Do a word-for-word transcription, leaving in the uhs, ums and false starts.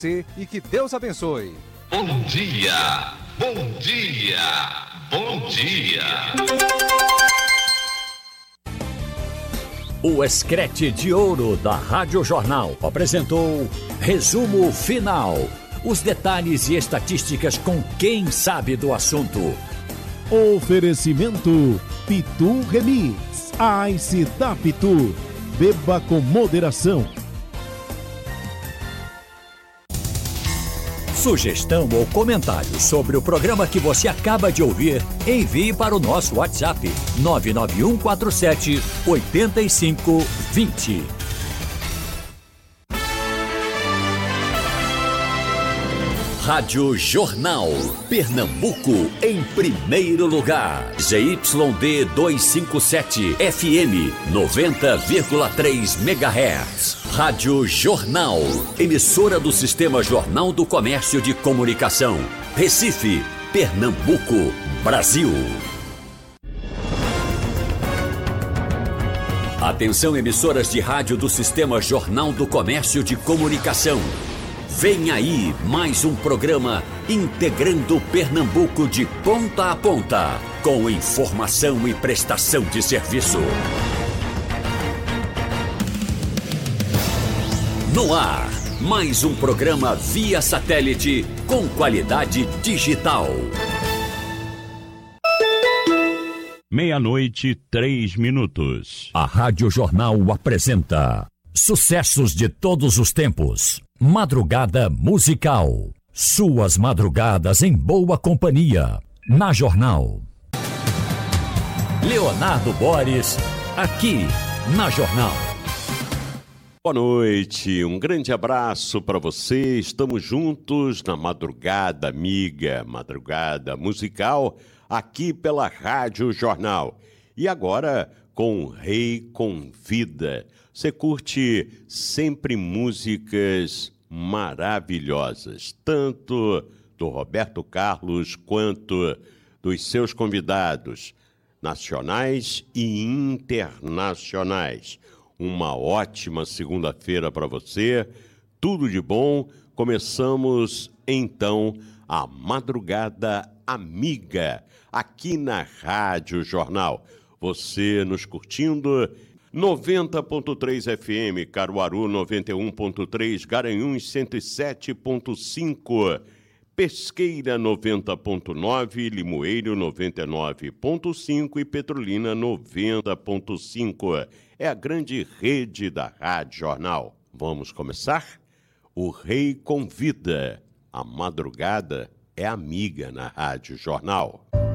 E que Deus abençoe. Bom dia, bom dia, bom dia. O Escrete de Ouro da Rádio Jornal apresentou Resumo Final. Os detalhes e estatísticas com quem sabe do assunto. Oferecimento Pitu Remix. Ice da Pitu. Beba com moderação. Sugestão ou comentário sobre o programa que você acaba de ouvir, envie para o nosso WhatsApp nove nove um quatro sete oito cinco dois zero. Rádio Jornal, Pernambuco em primeiro lugar. Z Y D duzentos e cinquenta e sete, F M noventa vírgula três megahertz. Rádio Jornal, emissora do Sistema Jornal do Comércio de Comunicação. Recife, Pernambuco, Brasil. Atenção, emissoras de rádio do Sistema Jornal do Comércio de Comunicação. Vem aí mais um programa integrando Pernambuco de ponta a ponta, com informação e prestação de serviço. No ar, mais um programa via satélite com qualidade digital. Meia-noite, três minutos. A Rádio Jornal apresenta sucessos de todos os tempos. Madrugada musical. Suas madrugadas em boa companhia. Na Jornal. Leonardo Boris, aqui na Jornal. Boa noite, um grande abraço para você. Estamos juntos na madrugada amiga, madrugada musical, aqui pela Rádio Jornal. E agora com Rei Convida. Você curte sempre músicas maravilhosas, tanto do Roberto Carlos quanto dos seus convidados, nacionais e internacionais. Uma ótima segunda-feira para você, tudo de bom. Começamos então a Madrugada Amiga, aqui na Rádio Jornal. Você nos curtindo, noventa ponto três F M, Caruaru noventa e um ponto três, Garanhuns cento e sete ponto cinco, Pesqueira noventa ponto nove, Limoeiro noventa e nove ponto cinco e Petrolina noventa ponto cinco. É a grande rede da Rádio Jornal. Vamos começar? O Rei Convida. A madrugada é amiga na Rádio Jornal.